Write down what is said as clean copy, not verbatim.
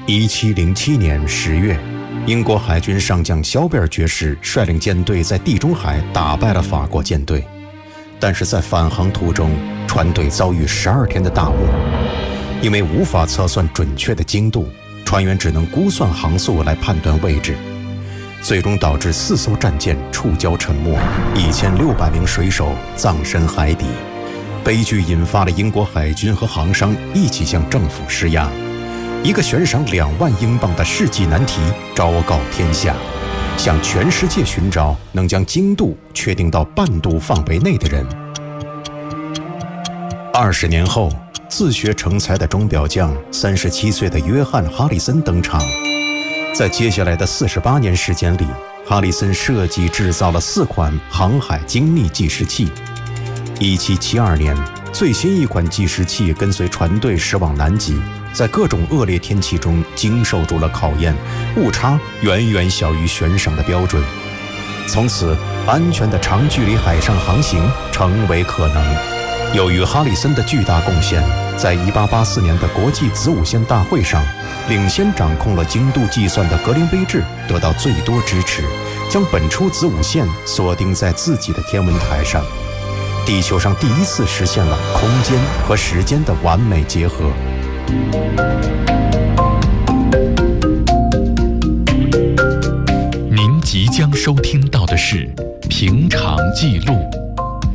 1707年10月，英国海军上将肖贝尔爵士率领舰队在地中海打败了法国舰队，但是在返航途中，船队遭遇12天的大雾，因为无法测算准确的经度，船员只能估算航速来判断位置，最终导致4艘战舰触礁沉没，1600名水手葬身海底。悲剧引发了英国海军和航商一起向政府施压，一个悬赏2万英镑的世纪难题昭告天下，向全世界寻找能将经度确定到半度范围内的人。20年后，自学成才的钟表匠37岁的约翰·哈里森登场。在接下来的48年时间里，哈里森设计制造了4款航海精密计时器。1772年，最新一款计时器跟随船队驶往南极，在各种恶劣天气中经受住了考验，误差远远小于悬赏的标准。从此，安全的长距离海上航行成为可能。由于哈里森的巨大贡献，在1884年的国际子午线大会上，领先掌控了经度计算的格林威治得到最多支持，将本初子午线锁定在自己的天文台上。地球上第一次实现了空间和时间的完美结合。 您即将收听到的是《平常记录》。